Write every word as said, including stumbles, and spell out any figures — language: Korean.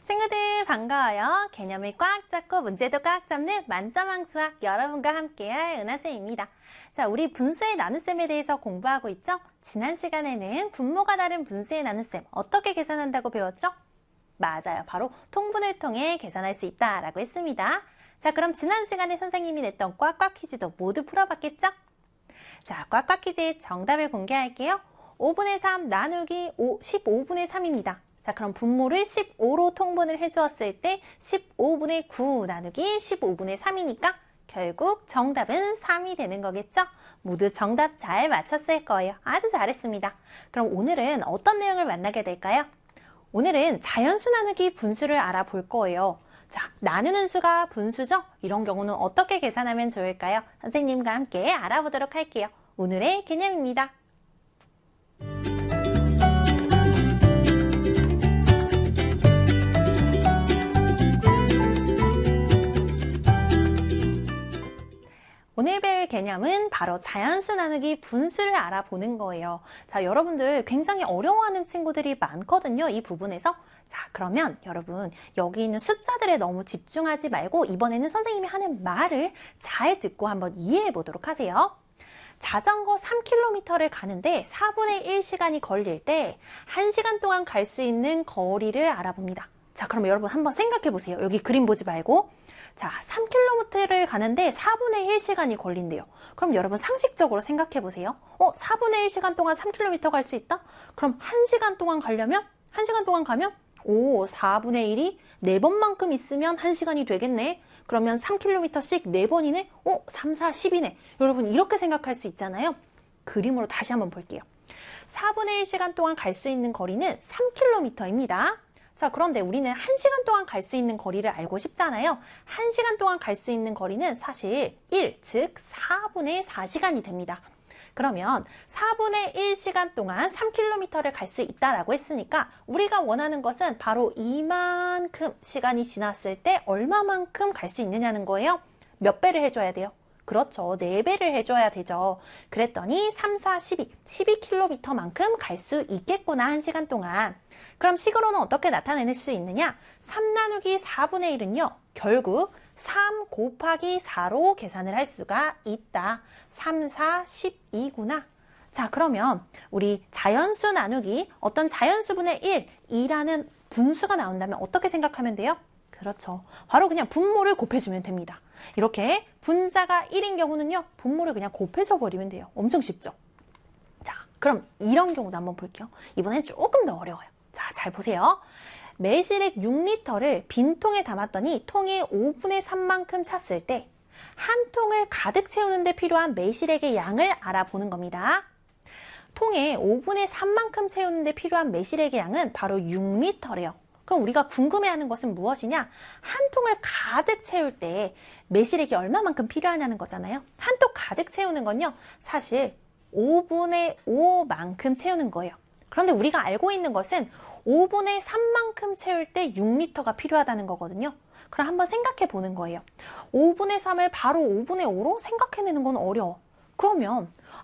친구들 반가워요. 개념을 꽉 잡고 문제도 꽉 잡는 만점왕 수학 여러분과 함께할 은하쌤입니다. 자, 우리 분수의 나눗셈에 대해서 공부하고 있죠? 지난 시간에는 분모가 다른 분수의 나눗셈 어떻게 계산한다고 배웠죠? 맞아요. 바로 통분을 통해 계산할 수 있다라고 했습니다. 자, 그럼 지난 시간에 선생님이 냈던 꽉꽉 퀴즈도 모두 풀어봤겠죠? 자, 꽉꽉 퀴즈의 정답을 공개할게요. 오분의 삼 나누기 오, 십오분의 삼입니다. 자, 그럼 분모를 십오로 통분을 해주었을 때 십오분의 구 나누기 십오분의 삼이니까 결국 정답은 삼이 되는 거겠죠? 모두 정답 잘 맞췄을 거예요. 아주 잘했습니다. 그럼 오늘은 어떤 내용을 만나게 될까요? 오늘은 자연수 나누기 분수를 알아볼 거예요. 자, 나누는 수가 분수죠? 이런 경우는 어떻게 계산하면 좋을까요? 선생님과 함께 알아보도록 할게요. 오늘의 개념입니다. 오늘 배울 개념은 바로 자연수 나누기 분수를 알아보는 거예요. 자, 여러분들 굉장히 어려워하는 친구들이 많거든요. 이 부분에서. 자, 그러면 여러분 여기 있는 숫자들에 너무 집중하지 말고 이번에는 선생님이 하는 말을 잘 듣고 한번 이해해 보도록 하세요. 자전거 삼 킬로미터를 가는데 사분의 일 시간이 걸릴 때 한 시간 동안 갈 수 있는 거리를 알아봅니다. 자, 그럼 여러분 한번 생각해 보세요. 여기 그림 보지 말고. 자, 삼 킬로미터를 가는데 사분의 일 시간이 걸린대요. 그럼 여러분 상식적으로 생각해 보세요. 어, 사분의 일 시간 동안 삼 킬로미터 갈 수 있다? 그럼 한 시간 동안 가려면? 한 시간 동안 가면? 오, 사분의 일이 네 번만큼 있으면 한 시간이 되겠네. 그러면 삼 킬로미터씩 네 번이네? 어, 삼, 사, 십이네. 여러분 이렇게 생각할 수 있잖아요. 그림으로 다시 한번 볼게요. 사분의 일 시간 동안 갈 수 있는 거리는 삼 킬로미터입니다. 자, 그런데 우리는 한 시간 동안 갈 수 있는 거리를 알고 싶잖아요. 한 시간 동안 갈 수 있는 거리는 사실 일, 즉 사분의 사 시간이 됩니다. 그러면 사분의 일 시간 동안 삼 킬로미터를 갈 수 있다라고 했으니까 우리가 원하는 것은 바로 이만큼 시간이 지났을 때 얼마만큼 갈 수 있느냐는 거예요. 몇 배를 해줘야 돼요? 그렇죠. 네 배를 해줘야 되죠. 그랬더니 삼, 사, 십이, 십이 킬로미터만큼 갈 수 있겠구나, 한 시간 동안. 그럼 식으로는 어떻게 나타낼 수 있느냐? 삼 나누기 사분의 일은요. 결국 삼 곱하기 사로 계산을 할 수가 있다. 삼, 사, 십이구나. 자, 그러면 우리 자연수 나누기 어떤 자연수분의 일, 이라는 분수가 나온다면 어떻게 생각하면 돼요? 그렇죠. 바로 그냥 분모를 곱해주면 됩니다. 이렇게 분자가 일인 경우는요. 분모를 그냥 곱해줘 버리면 돼요. 엄청 쉽죠? 자, 그럼 이런 경우도 한번 볼게요. 이번엔 조금 더 어려워요. 자, 잘 보세요. 매실액 육 리터를 빈 통에 담았더니 통에 오분의 삼만큼 찼을 때 한 통을 가득 채우는 데 필요한 매실액의 양을 알아보는 겁니다. 통에 오분의 삼만큼 채우는 데 필요한 매실액의 양은 바로 육 리터래요. 그럼 우리가 궁금해하는 것은 무엇이냐? 한 통을 가득 채울 때 매실액이 얼마만큼 필요하냐는 거잖아요. 한 통 가득 채우는 건요. 사실 오분의 오만큼 채우는 거예요. 그런데 우리가 알고 있는 것은 오분의 삼만큼 채울 때 육 리터가 필요하다는 거거든요. 그럼 한번 생각해 보는 거예요. 오분의 삼을 바로 오분의 오로 생각해내는 건 어려워. 그러면